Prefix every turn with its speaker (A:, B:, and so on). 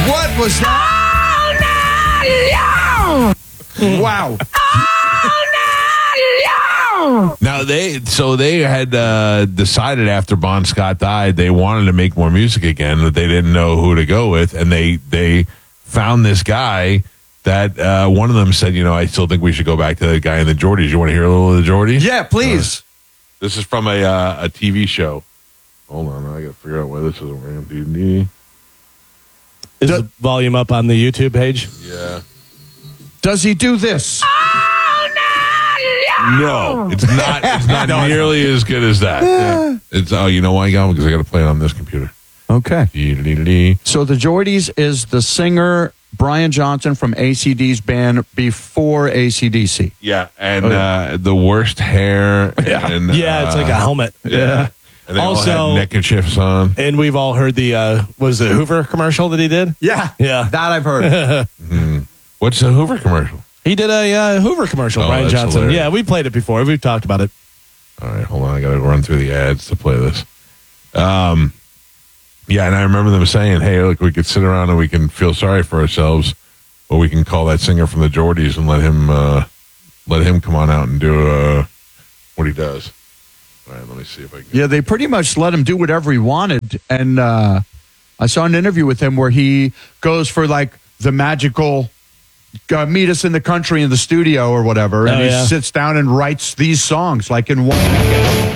A: What was that? Wow.
B: Now they had decided after Bon Scott died they wanted to make more music again, but they didn't know who to go with, and they found this guy that one of them said, I still think we should go back to the guy in the Geordies. You want to hear a little of the Geordies?
A: Yeah, please.
B: This is from a TV show. Hold on, I got to figure out where this is.
C: Is the volume up on the YouTube page?
B: Yeah.
A: Does he do this?
B: No, it's not. It's not nearly as good as that. Yeah. It's you know why, Gal? Because I got to play it on this computer.
A: Okay.
B: Dee-dee-dee-dee.
A: So the Geordies is the singer Brian Johnson from ACD's band before AC/DC.
B: Yeah, and the worst hair. And,
C: it's like a helmet.
B: Yeah. And they
C: Also-
B: all had neckerchiefs on.
C: And we've all heard the was the Hoover commercial that he did?
A: Yeah.
C: Yeah.
A: That I've heard.
B: What's the Hoover commercial?
C: He did a Hoover commercial,
B: Oh,
C: Brian
B: that's
C: Johnson.
B: hilarious.
C: Yeah, we played it before. We've talked about it.
B: All right, hold on. I got to run through the ads to play this. Yeah, and I remember them saying, hey, look, we could sit around and we can feel sorry for ourselves, or we can call that singer from the Geordies and let him come on out and do what he does. All right, let me see if I can.
A: Yeah, they pretty much let him do whatever he wanted. And I saw an interview with him where he goes for like the magical meet us in the country in the studio or whatever. And he sits down and writes these songs like in one weekend.